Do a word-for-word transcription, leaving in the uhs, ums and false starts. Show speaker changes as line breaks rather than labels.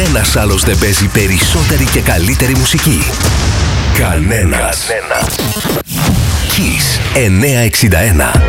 Κανένας άλλος δεν παίζει περισσότερη και καλύτερη μουσική. Κανένας. Κανένας. Kiss εννιακόσια εξήντα ένα.